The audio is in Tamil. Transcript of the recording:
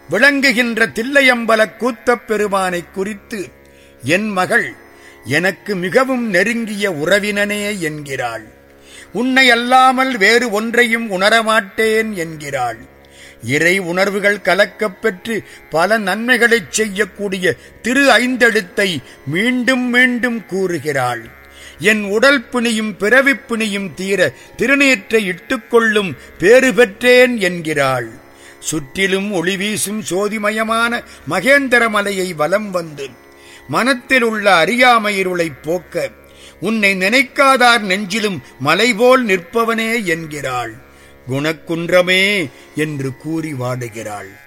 விளங்குகின்ற தில்லையம்பலக் கூத்தப் பெருமானை குறித்து என் மகள் எனக்கு மிகவும் நெருங்கிய உறவினனே என்கிறாள். உன்னை அல்லாமல் வேறு ஒன்றையும் உணரமாட்டேன் என்கிறாள். இறை உணர்வுகள் கலக்கப் பெற்று பல நன்மைகளைச் செய்யக்கூடிய திரு ஐந்தெழுத்தை மீண்டும் மீண்டும் கூறுகிறாள். என் உடல் பிணியும் பிறவிப் பிணியும் தீர திருநீற்றை இட்டுக்கொள்ளும் பேறு பெற்றேன் என்கிறாள். சுற்றிலும் ஒளிவீசும் சோதிமயமான மகேந்திரமலையை வலம் வந்து மனத்தில் உள்ள அறியாமை இருளைப் போக்க உன்னை நினைக்காதார் நெஞ்சிலும் மலைபோல் நிற்பவனே என்கிறாள். குணக்குன்றமே என்று கூறி வாடுகிறாள்.